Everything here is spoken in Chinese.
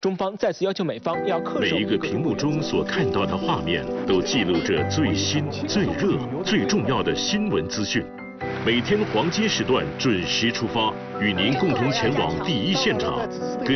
中方再次要求美方要恪守每一个屏幕中所看到的画面，都记录着最新、最热、最重要的新闻资讯。每天黄金时段准时出发，与您共同前往第一现场。